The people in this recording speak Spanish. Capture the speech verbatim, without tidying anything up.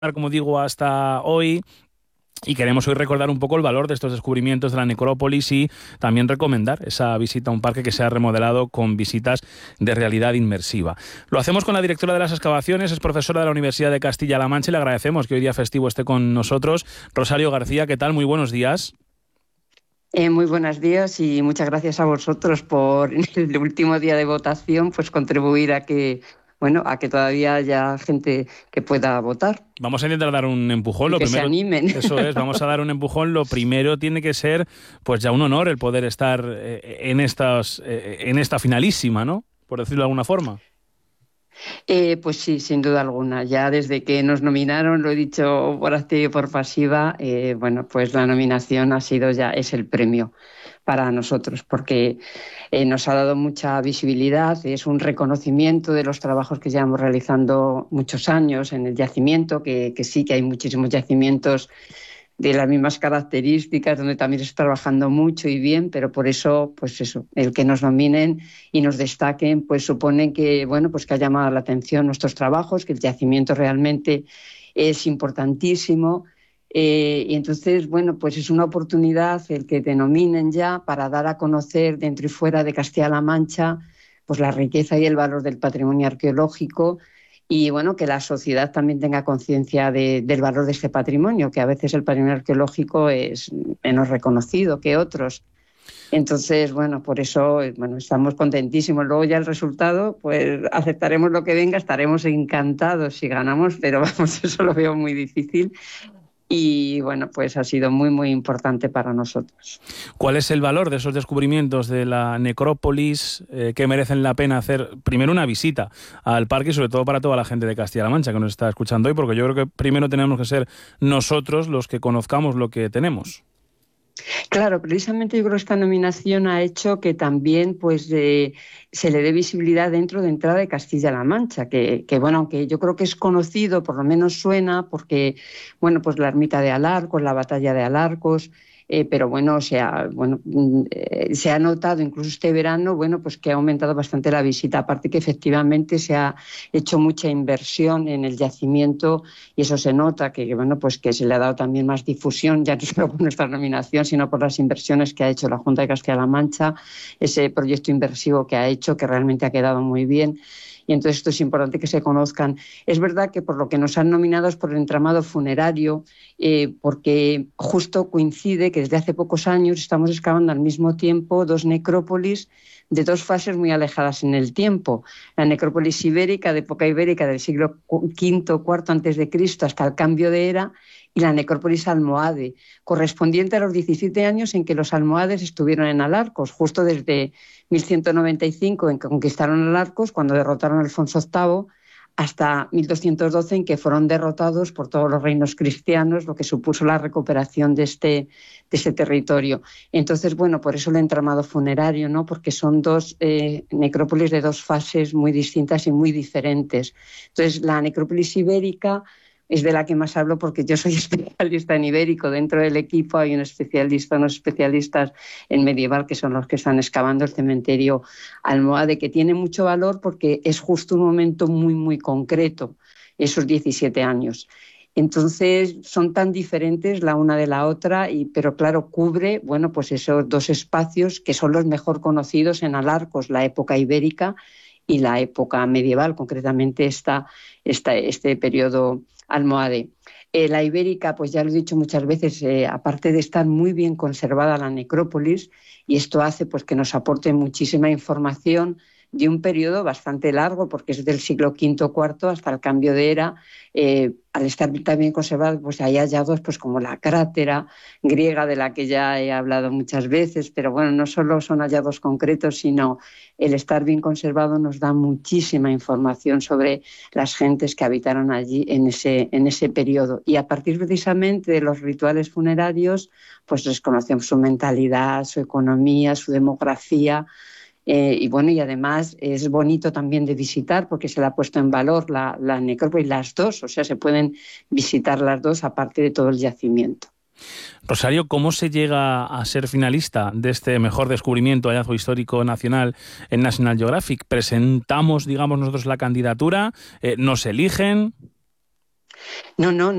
como digo, hasta hoy. Y queremos hoy recordar un poco el valor de estos descubrimientos de la necrópolis y también recomendar esa visita a un parque que se ha remodelado con visitas de realidad inmersiva. Lo hacemos con la directora de las excavaciones, es profesora de la Universidad de Castilla-La Mancha y le agradecemos que hoy día festivo esté con nosotros. Rosario García, ¿qué tal? Muy buenos días. Eh, muy buenos días y muchas gracias a vosotros por en el último día de votación pues contribuir a que bueno a que todavía haya gente que pueda votar. Vamos a intentar dar un empujón. Y Lo que primero, se animen. eso es, vamos a dar un empujón. Lo primero tiene que ser, pues ya un honor el poder estar eh, en estas, eh, en esta finalísima, ¿no? Por decirlo de alguna forma. Eh, pues sí, sin duda alguna. Ya desde que nos nominaron, lo he dicho por activa y por pasiva, eh, bueno, pues la nominación ha sido ya, es el premio para nosotros, porque eh, nos ha dado mucha visibilidad, es un reconocimiento de los trabajos que llevamos realizando muchos años en el yacimiento, que, que sí que hay muchísimos yacimientos de las mismas características, donde también se está trabajando mucho y bien, pero por eso, pues eso, el que nos nominen y nos destaquen, pues supone que, bueno, pues que ha llamado la atención nuestros trabajos, que el yacimiento realmente es importantísimo. Eh, y entonces, bueno, pues es una oportunidad el que te nominen ya para dar a conocer dentro y fuera de Castilla-La Mancha pues la riqueza y el valor del patrimonio arqueológico y, bueno, que la sociedad también tenga conciencia de, del valor de este patrimonio, que a veces el patrimonio arqueológico es menos reconocido que otros. Entonces, bueno, por eso, bueno, estamos contentísimos. Luego ya el resultado, pues aceptaremos lo que venga, estaremos encantados si ganamos, pero vamos, eso lo veo muy difícil. Y bueno, pues ha sido muy, muy importante para nosotros. ¿Cuál es el valor de esos descubrimientos de la necrópolis eh, que merecen la pena hacer primero una visita al parque y sobre todo para toda la gente de Castilla-La Mancha que nos está escuchando hoy? Porque yo creo que primero tenemos que ser nosotros los que conozcamos lo que tenemos. Claro, precisamente yo creo que esta nominación ha hecho que también pues eh, se le dé visibilidad dentro de entrada de Castilla-La Mancha, que, que bueno, aunque yo creo que es conocido, por lo menos suena, porque bueno, pues la ermita de Alarcos, la batalla de Alarcos, eh, pero bueno, o sea, bueno, eh, se ha notado incluso este verano, bueno, pues que ha aumentado bastante la visita, aparte que efectivamente se ha hecho mucha inversión en el yacimiento y eso se nota que, bueno, pues que se le ha dado también más difusión, ya no solo por nuestra nominación, sino por las inversiones que ha hecho la Junta de Castilla-La Mancha, ese proyecto inversivo que ha hecho, que realmente ha quedado muy bien. Y entonces esto es importante que se conozcan. Es verdad que por lo que nos han nominado es por el entramado funerario, eh, porque justo coincide que desde hace pocos años estamos excavando al mismo tiempo dos necrópolis de dos fases muy alejadas en el tiempo. La necrópolis ibérica, de época ibérica del siglo quinto, cuarto antes de Cristo hasta el cambio de era, y la necrópolis almohade, correspondiente a los diecisiete años en que los almohades estuvieron en Alarcos, justo desde mil ciento noventa y cinco en que conquistaron Alarcos, cuando derrotaron a Alfonso octavo, hasta mil doscientos doce en que fueron derrotados por todos los reinos cristianos, lo que supuso la recuperación de este, de este territorio. Entonces, bueno, por eso el entramado funerario, ¿no? Porque son dos eh, necrópolis de dos fases muy distintas y muy diferentes. Entonces, la necrópolis ibérica es de la que más hablo porque yo soy especialista en ibérico. Dentro del equipo hay un especialista, unos especialistas en medieval que son los que están excavando el cementerio almohade, que tiene mucho valor porque es justo un momento muy, muy concreto, esos diecisiete años. Entonces son tan diferentes la una de la otra, y, pero claro, cubre, bueno, pues esos dos espacios que son los mejor conocidos en Alarcos, la época ibérica y la época medieval, concretamente esta, esta, este periodo almohade. Eh, la ibérica, pues ya lo he dicho muchas veces, eh, aparte de estar muy bien conservada la necrópolis, y esto hace pues que nos aporte muchísima información de un periodo bastante largo, porque es del siglo quinto cuarto hasta el cambio de era. Eh, al estar también conservado, pues hay hallazgos pues como la crátera griega, de la que ya he hablado muchas veces, pero bueno, no solo son hallazgos concretos, sino el estar bien conservado nos da muchísima información sobre las gentes que habitaron allí en ese, en ese periodo. Y a partir precisamente de los rituales funerarios, pues desconocemos su mentalidad, su economía, su demografía. Eh, y bueno, y además es bonito también de visitar porque se le ha puesto en valor la, la necrópolis, las dos, o sea, se pueden visitar las dos aparte de todo el yacimiento. Rosario, ¿cómo se llega a ser finalista de este mejor descubrimiento, hallazgo histórico nacional en National Geographic? ¿Presentamos, digamos, nosotros la candidatura? Eh, ¿Nos eligen? No, no,